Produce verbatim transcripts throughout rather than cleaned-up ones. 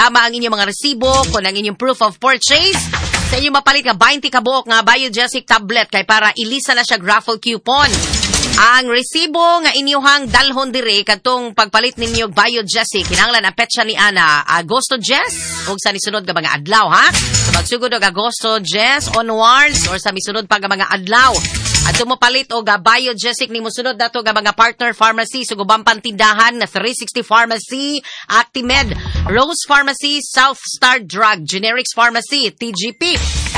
isama ang inyong mga resibo kung ang inyong proof of purchase sa inyong mapalit nga twenty ka buok nga Biogesic tablet kay para ilisa na siya raffle coupon. Ang resibo nga inyuhang dalhon dire katong pagpalit ninyo Biogesic kinahanglan ang petsa ni ana Agosto Jess ug sa nisunod nga mga adlaw ha. So magsugod og Agosto Jess onwards or sa misunod pa nga mga adlaw. At tumapalit o ga Biogesic ni musunod dato ga mga partner pharmacy sa gubang pantindahan na three sixty Pharmacy, Actimed, Rose Pharmacy, South Star Drug, Generics Pharmacy, T G P,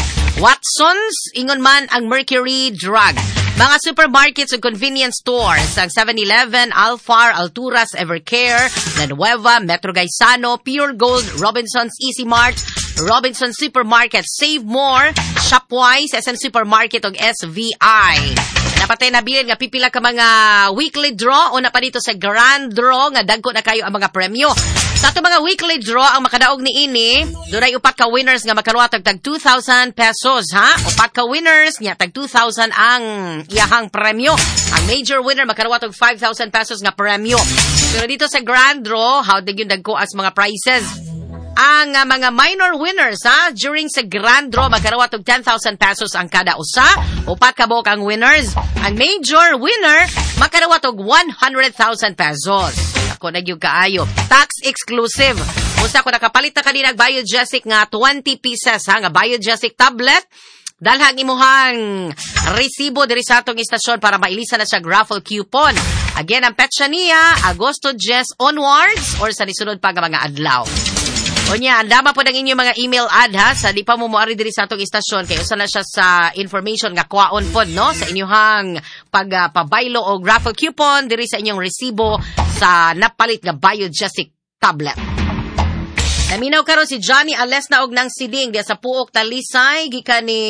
Watsons, ingon man ang Mercury Drug. Mga supermarkets ug convenience stores ang seven eleven, Alfar, Alturas, Evercare, La Nueva, Metro Gaisano, Pure Gold, Robinsons Easy Mart, Robinson Supermarket, Save More, Shopwise, S M Supermarket ug S V I. Napatay na bilin nga pipila ka mga weekly draw o na pa dito sa grand draw nga dagko na kayo ang mga premyo. Sa ato mga weekly draw ang makadaog ni ini, dunay upat ka winners nga makanuwatag tag two thousand pesos ha. Upat ka winners nya tag two thousand ang iyahang premyo. Ang major winner makanuwatag five thousand pesos nga premyo. Pero dito sa grand draw, how dig yung dagko as mga prizes? Ang uh, mga minor winners ha, during sa grand draw magkarawat og ten thousand pesos ang kada usa, upat ka buok ang winners. Ang major winner makarawat og one hundred thousand pesos. Ako nagyug kaayo, tax exclusive. Usa ko nakapalit na kanina Biogesic nga twenty pieces ha, nga Biogesic tablet. Dalhang imuhang resibo diri sa atong istasyon para mailisa na siya raffle coupon. Again, ang petsa niya Agosto Jess onwards or sa nisunod pa nga mga adlaw. O niya, andama po ng inyong mga email ad ha, sa di pa mo muari diri sa atong istasyon, kaya usa na siya sa information nga kuwaon po, no? Sa inyong pagpabaylo uh, o raffle coupon, diri sa inyong resibo sa napalit nga Biogesic tablet. Naminaw karon si Johnny Alesna og nang siding diya sa Puok Talisay, gikan ni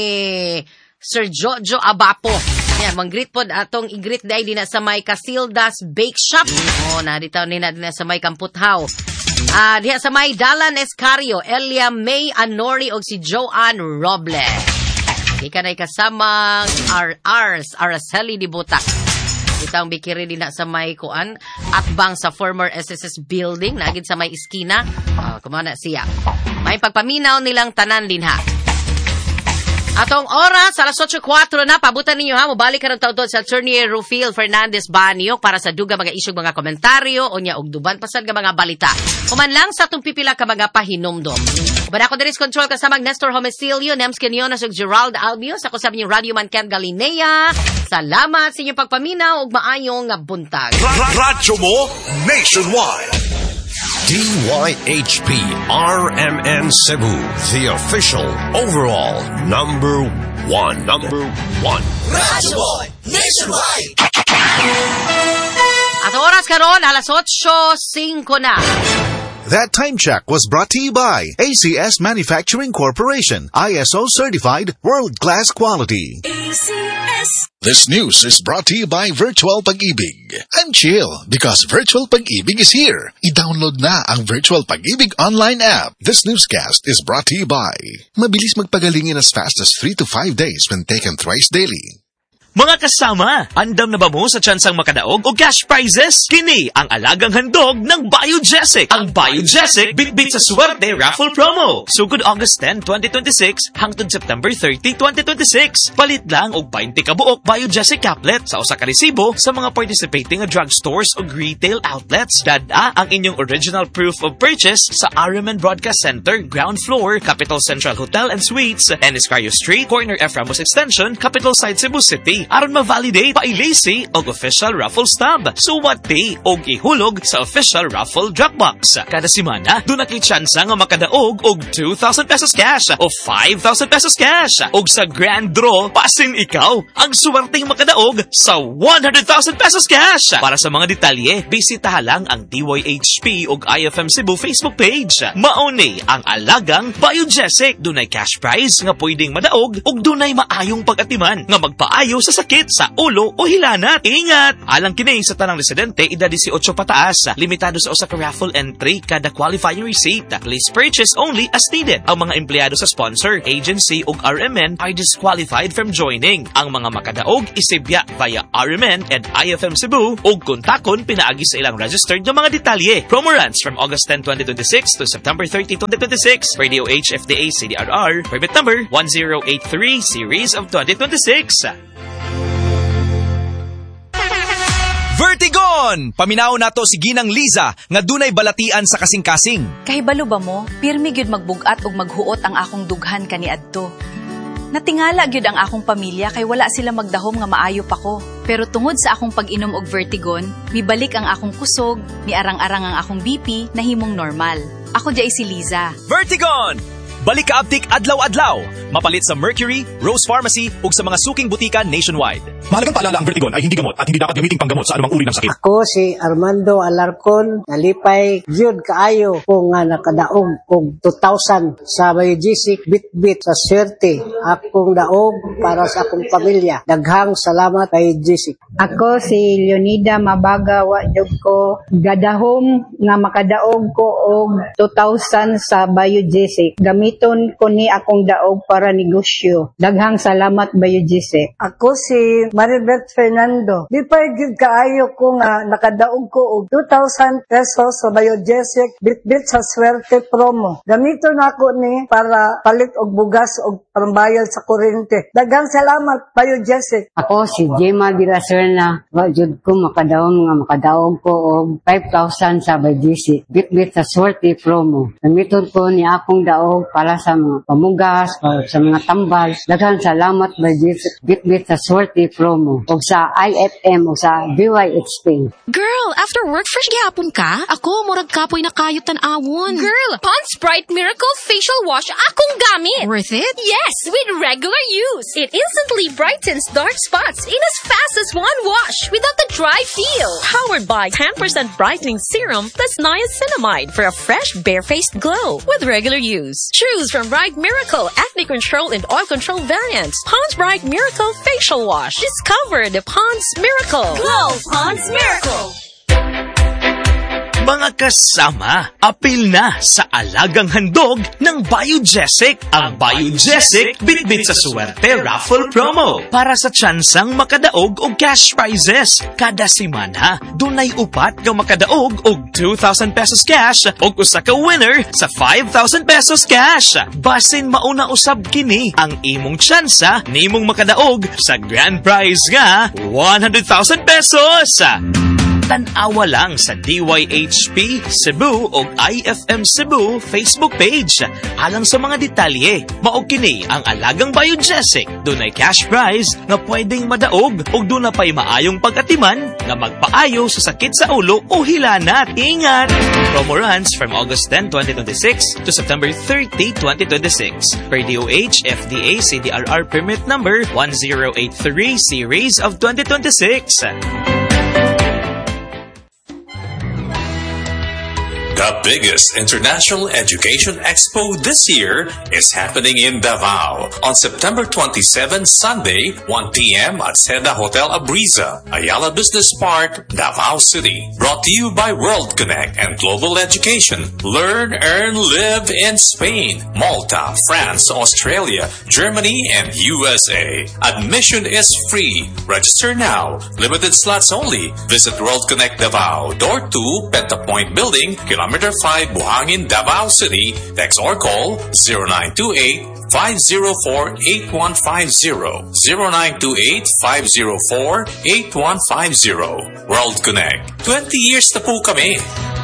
Sir Jojo Abapo. Yan, mang-greet po atong i-greet day din na sa may Casildas Bake Shop. O, naritaw nila din na sa may Kamputhaw. Ah, uh, diha sa may Dalan Escario, Elia May Anori og si Joanne Robles. Di ka na'y kasamang R Rs, Araceli di Butak. Itang bikiri din na sa may kuan, atbang sa former S S S building, nagid sa may iskina. Uh, kumana siya. May pagpaminaw nilang tanan din ha. Atong oras, alas eight four na, pabutan ninyo ha, mubalik ka ng taon sa Attorney Rufil Fernandez Banyo para sa duga mga isyong mga komentaryo o niya og duban pasad nga mga balita. Kuman lang sa itong pipila ka mga pahinomdom. Kuman ako Daris Control kasamang Nestor Homicilio, Nems Quinones ug Gerald Albios, ako sabi niyo Radio Man Ken Galinea. Salamat sa inyong pagpaminaw ug maayong nga buntag. Radyo mo Nationwide. D Y H P R M N Cebu, the official overall number one. Number one. Radyo mo Nationwide. At oras karon alas eight five na. That time check was brought to you by A C S Manufacturing Corporation, I S O certified, world-class quality. A C S. This news is brought to you by Virtual Pag-ibig. And chill, because Virtual Pag-ibig is here. I-download na ang Virtual Pag-ibig online app. This newscast is brought to you by mabilis magpagaling in as fast as three to five days when taken thrice daily. Mga kasama, andam na ba mo sa tsansang makadaog o cash prizes? Kini ang alagang handog ng Biogesic. Ang Biogesic bitbit sa swerte raffle promo. Sugod August tenth, twenty twenty-six hangtod September thirtieth, twenty twenty-six. Palit lang og twenty ka buok Biogesic caplet sa usa ka resibo sa mga participating drugstores o retail outlets. Dada ang inyong original proof of purchase sa R M N Broadcast Center, ground floor, Capital Central Hotel and Suites, Eniscario Street, corner F. Ramos Extension, Capital Side, Cebu City. Aron ma-validate, pailisi og official raffle stub. Suwati og ihulog sa official raffle Dropbox. Kada semana, doon na kay tsansa nga makadaog og two thousand pesos cash o five thousand pesos cash. Og sa grand draw, pasin ikaw ang suwerteng makadaog sa one hundred thousand pesos cash. Para sa mga detalye, bisitaha lang ang D Y H P og I F M Cebu Facebook page. Mauni ang alagang Biogesic. Dunay cash prize nga pwedeng madaog og dunay maayong pag-atiman nga magpaayo sa sa sakit sa ulo o hilanat. Ingat! Alang kini sa tanang residente edad eighteen pataas. Limitado sa usa ka raffle entry kada qualifying receipt. Please purchase only as needed. Ang mga empleyado sa sponsor, agency ug R M N are disqualified from joining. Ang mga makadaog isibya via R M N and I F M Cebu ug kontakon pinaagi sa ilang registered nga mga detalye. Promo runs from August tenth, twenty twenty-six to September thirtieth, twenty twenty-six. Radio H F D A C D R R permit number one zero eight three series of twenty twenty-six. Vertigon! Paminaw nato si Ginang Liza nga dunay balatian sa kasing-kasing. Kahibalo ba mo, pirmi gyud magbugat ug maghuot ang akong dughan kaniadto. Natingala gyud ang akong pamilya kay wala sila magdahom nga maayo pa ko. Pero tungod sa akong pag-inom og Vertigon, mibalik ang akong kusog, miarang-arang ang akong B P na himong normal. Ako jay si Liza. Vertigon! Balik ka abtik adlaw-adlaw. Mapalit sa Mercury, Rose Pharmacy ug sa mga suking butika nationwide. Mahalagang paalala ang Vertigon ay hindi gamot at hindi dapat gamiting panggamot sa anumang uri ng sakit. Ako si Armando Alarcon, nalipay gyud kaayo ko nga nakadaog og two thousand sa Biogesic Bitbit sa swerte. Akong daog para sa akong pamilya. Daghang salamat Biogesic. Ako si Leonida Mabaga wa jud ko gadahom nga makadaog ko og two thousand sa Biogesic. Gamiton ko ni akong daog para negosyo. Daghang salamat Biogesic. Ako si Maribeth Fernando. Di pa gyud kaayo ko nga nakadaog ko og two thousand pesos sa Biogesic Bitbit sa swerte promo. Gamiton ako ni para palit og bugas og pambayad sa kuryente. Daghang salamat Biogesic. Ako si Gemma de la Serna. Wa jud ko makadaog nga makadaog ko og five thousand sa Biogesic Bitbit sa swerte promo. Gamiton ko ni akong daog para sa mga pamugas, para sa mga tambal. Daghang salamat Biogesic Bitbit sa swerte promo. O sa I F M o sa B Y H P. Girl, after work fresh gihapon ka? Ako, murag kapoy na kayot tan-awon. Girl, Pond's Bright Miracle Facial Wash akong gamit. Worth it? Yes, with regular use. It instantly brightens dark spots in as fast as one wash without the dry feel. Powered by ten percent brightening serum plus niacinamide for a fresh bare-faced glow with regular use. Choose from Bright Miracle Acne Control and Oil Control variants. Pond's Bright Miracle Facial Wash. Discover the Pond's Miracle. Glow Pond's Miracle. Mga kasama, apil na sa alagang handog ng Biogesic. Ang Biogesic Bitbit sa Suwerte Raffle Promo. Para sa tsansang makadaog og cash prizes. Kada simana, dunay upat nga makadaog og two thousand pesos cash og usa ka winner sa five thousand pesos cash. Basin mauna usab kini ang imong tsansa nimong makadaog sa grand prize nga one hundred thousand pesos. Tan-awa lang sa D Y H P Cebu o I F M Cebu Facebook page. Alang sa mga detalye, maog kini ang alagang Biogesic. Dunay cash prize nga pwedeng madaog o duna pa'y maayong pagkatiman na magpaayo sa sakit sa ulo o hilanat. Ingat! Promo runs from August tenth, twenty twenty-six to September thirtieth, twenty twenty-six. Per D O H F D A C D R R permit number one zero eight three series of twenty twenty-six. The biggest international education expo this year is happening in Davao on September twenty-seventh, Sunday, one p.m. at Seda Hotel Abriza, Ayala Business Park, Davao City. Brought to you by World Connect and Global Education. Learn, earn, live in Spain, Malta, France, Australia, Germany, and U S A. Admission is free. Register now. Limited slots only. Visit World Connect Davao, Door two, Pentapoint Building, Kilometer five, Buhangin, Davao City. Text or call zero nine two eight, five zero four, eight one five zero. zero nine two eight, five zero four, eight one five zero. World Connect. twenty years na po kami.